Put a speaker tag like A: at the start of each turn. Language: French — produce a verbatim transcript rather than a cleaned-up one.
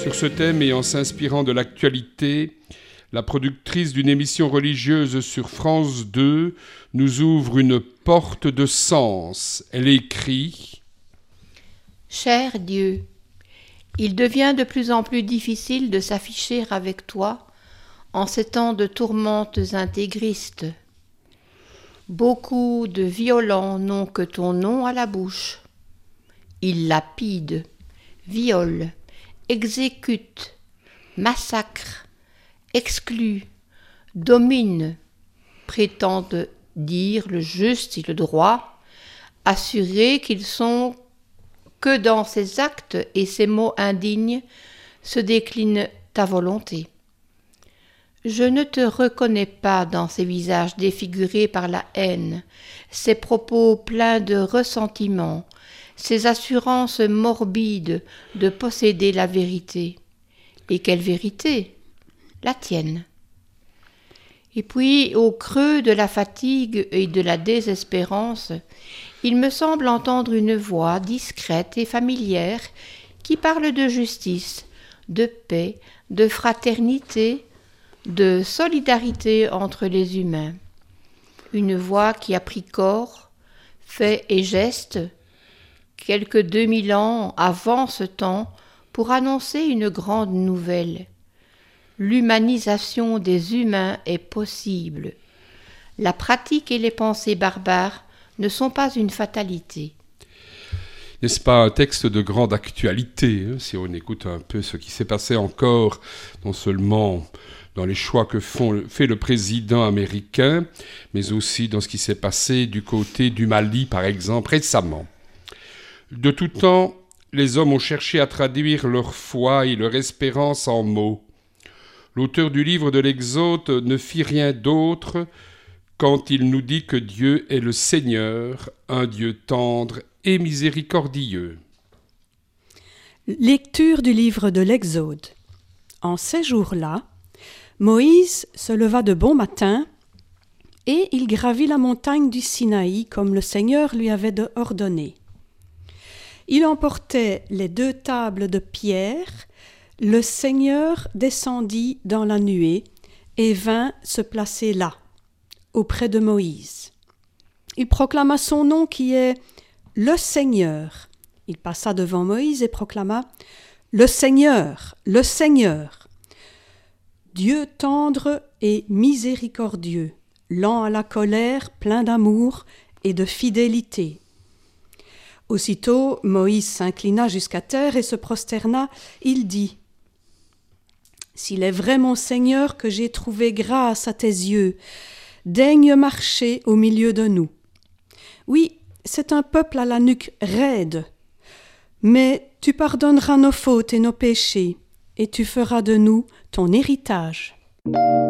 A: Sur ce thème et en s'inspirant de l'actualité, la productrice d'une émission religieuse sur France deux nous ouvre une porte de sens. Elle écrit «
B: Cher Dieu, il devient de plus en plus difficile de s'afficher avec toi en ces temps de tourmentes intégristes. Beaucoup de violents n'ont que ton nom à la bouche. Ils lapident, violent, exécutent, massacrent, excluent, dominent, prétendent dire le juste et le droit, assurés qu'ils sont que dans ces actes et ces mots indignes se décline ta volonté. Je ne te reconnais pas dans ces visages défigurés par la haine, ces propos pleins de ressentiment, ces assurances morbides de posséder la vérité. Et quelle vérité? La tienne. Et puis, au creux de la fatigue et de la désespérance, il me semble entendre une voix discrète et familière qui parle de justice, de paix, de fraternité, de solidarité entre les humains. Une voix qui a pris corps, fait et geste, quelques deux mille ans avant ce temps, pour annoncer une grande nouvelle. L'humanisation des humains est possible. La pratique et les pensées barbares ne sont pas une fatalité.
A: N'est-ce pas un texte de grande actualité, hein, si on écoute un peu ce qui s'est passé encore, non seulement dans les choix que font, fait le président américain, mais aussi dans ce qui s'est passé du côté du Mali, par exemple, récemment. De tout temps, les hommes ont cherché à traduire leur foi et leur espérance en mots. L'auteur du livre de l'Exode ne fit rien d'autre quand il nous dit que Dieu est le Seigneur, un Dieu tendre et miséricordieux.
C: Lecture du livre de l'Exode. En ces jours-là, Moïse se leva de bon matin et il gravit la montagne du Sinaï comme le Seigneur lui avait ordonné. Il emportait les deux tables de pierre. Le Seigneur descendit dans la nuée et vint se placer là, auprès de Moïse. Il proclama son nom qui est le Seigneur. Il passa devant Moïse et proclama « Le Seigneur, le Seigneur, Dieu tendre et miséricordieux, lent à la colère, plein d'amour et de fidélité. » Aussitôt, Moïse s'inclina jusqu'à terre et se prosterna. Il dit « S'il est vrai, mon Seigneur, que j'ai trouvé grâce à tes yeux, daigne marcher au milieu de nous. Oui, c'est un peuple à la nuque raide, mais tu pardonneras nos fautes et nos péchés, et tu feras de nous ton héritage. »